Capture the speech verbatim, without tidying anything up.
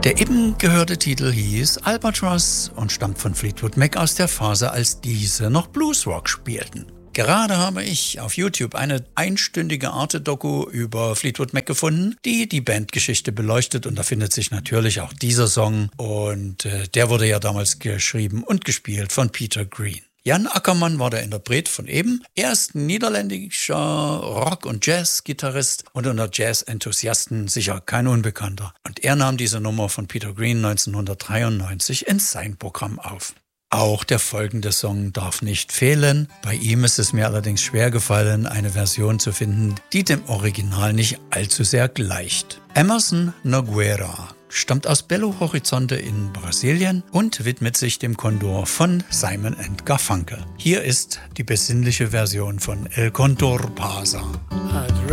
Der eben gehörte Titel hieß Albatross und stammt von Fleetwood Mac aus der Phase, als diese noch Bluesrock spielten. Gerade habe ich auf YouTube eine einstündige Arte-Doku über Fleetwood Mac gefunden, die die Bandgeschichte beleuchtet, und da findet sich natürlich auch dieser Song, und äh, der wurde ja damals geschrieben und gespielt von Peter Green. Jan Ackermann war der Interpret von eben. Er ist ein niederländischer Rock- und Jazz-Gitarrist und unter Jazz-Enthusiasten sicher kein Unbekannter. Und er nahm diese Nummer von Peter Green neunzehnhundertdreiundneunzig in sein Programm auf. Auch der folgende Song darf nicht fehlen. Bei ihm ist es mir allerdings schwer gefallen, eine Version zu finden, die dem Original nicht allzu sehr gleicht. Emerson Nogueira stammt aus Belo Horizonte in Brasilien und widmet sich dem Condor von Simon and Garfunkel. Hier ist die besinnliche Version von El Condor Pasa.